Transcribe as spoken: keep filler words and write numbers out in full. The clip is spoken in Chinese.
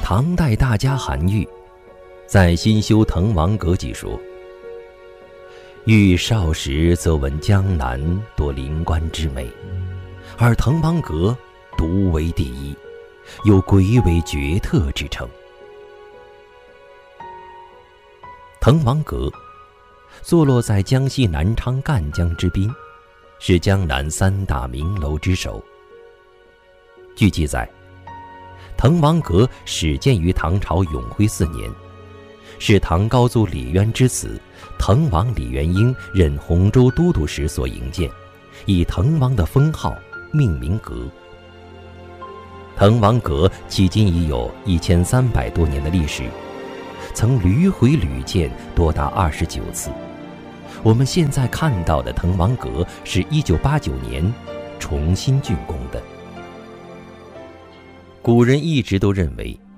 唐代大家韩愈在《新修滕王阁记》说：愈少时则闻江南多灵官之美，而滕王阁独为第一，有鬼尾绝特之称。滕王阁坐落在江西南昌赣江之滨，是江南三大名楼之首。据记载，滕王阁始建于唐朝永徽四年，是唐高祖李渊之子滕王李元婴任洪州都督时所营建，以滕王的封号命名阁。滕王阁迄今已有一千三百多年的历史，曾屡毁屡建多达二十九次。我们现在看到的滕王阁是一九八九年重新竣工的。古人一直都认为